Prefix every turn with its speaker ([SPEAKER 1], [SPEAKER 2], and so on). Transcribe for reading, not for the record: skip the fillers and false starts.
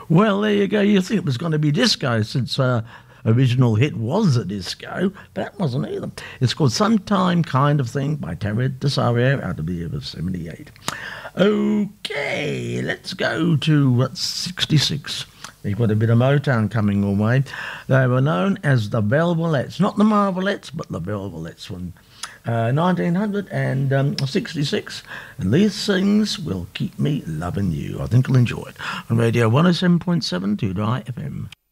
[SPEAKER 1] Well, there you go. You think it was going to be disco since original hit was a disco, but that wasn't either. It's called Sometime Kind of Thing by Terry Desario out of the year of 78. Okay, let's go to 66. You've got a bit of Motown coming your way. They were known as the Velvelettes, not the Marvelettes, but the Velvelettes from 1966. And these things will keep me loving you. I think you'll enjoy it. On Radio 107.7 2 FM.